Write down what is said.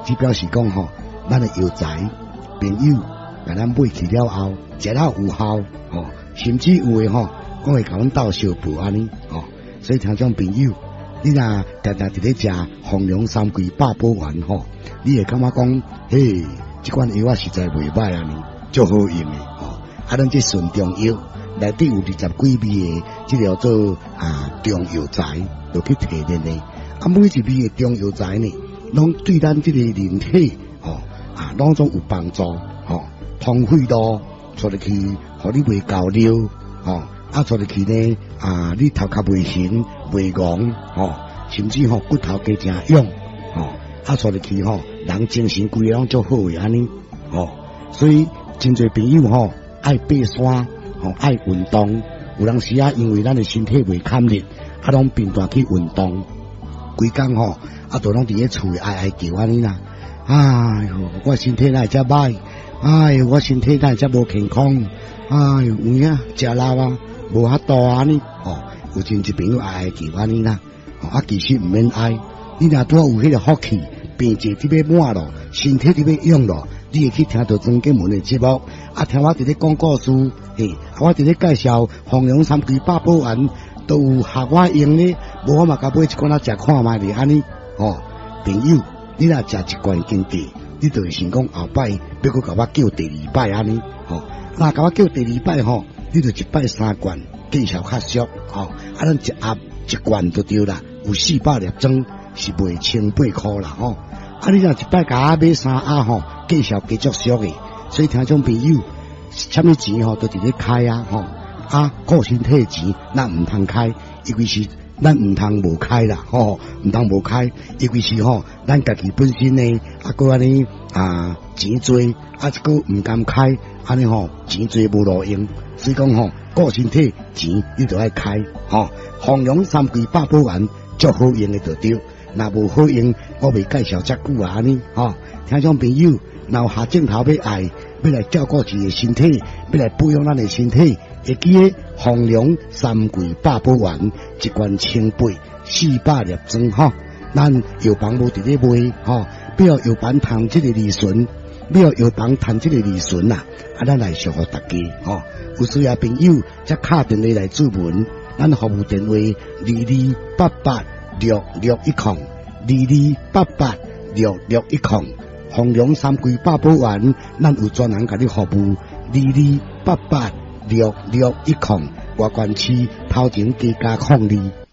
只表示讲吼，咱的药材朋友，甲咱买去了后，食了有效，吼，甚至有诶吼，我会甲阮斗相补安尼，吼，所以听众朋友，你若常常伫咧食丰隆三桂百宝丸吼，你会感觉讲，嘿，即款药啊实在袂歹安尼，足好用诶，吼，啊，咱这顺中药内底有20几味诶，即条做中药材，就去提炼诶，啊，每一味诶中药材呢，拢对咱即个人体，吼，拢总有帮助，吼，通血路，做入去，互你袂高尿，吼。做入去呢，你头壳袂行袂戆，吼，甚至吼骨头加正勇，吼，做入去吼，人精神规个拢足好诶安尼，吼，所以真侪朋友吼爱爬山，吼爱运动，有当时因为咱诶身体袂堪力，拢频繁去运动，规工吼都拢伫咧厝诶哀叫安尼啦，哎哟，我身体哪会遮歹，哎哟，我身体哪会遮无健康，哎哟，有影食老啊。无遐多安尼，吼，有真一朋友爱叫安尼啦，其实毋免爱，你若拄有迄个福气，病症伫要满咯，身体伫要用咯，你会去听到庄敬文的节目，听我伫咧讲故事，我伫咧介绍丰隆三桂百宝丸，都有合我用呢，无我嘛甲买一罐仔食看卖咧安尼，吼，朋友，你若食一罐经济，你就会想讲后摆要搁甲我叫第二摆安尼，吼，那甲我叫第二摆吼。你就一摆3罐，见效较俗，吼，咱一盒1罐就对啦，有400粒装，是卖1800块啦，吼。你若一摆甲我买3盒吼，见效加足俗诶，所以听众朋友，啥物钱吼都伫咧开啊，吼，顾身体诶钱咱毋通开，因为是咱毋通无开啦，吼，毋通无开，因为是吼，咱家己本身呢，搁安尼钱多，搁毋甘开，安尼吼钱多无路用。所以讲吼，顾身体钱你就爱开，吼，丰隆三桂百宝丸足好用的就对，若无好用，我未介绍遮久安尼，吼，听众朋友，若有下镜头要爱，要来照顾自己的身体，要来保养咱的身体，会记得丰隆三桂百宝丸1罐1800，400粒装，吼，咱药房无伫咧卖，吼，不要药房谈这个利润，不要药房谈这个利润啦，咱来祝福大家，吼。有需要朋友则敲电话来注文，咱服务电话22886610，22886610，丰隆三桂百宝丸，咱有专人甲你服务，22886610，外关市头前加控2。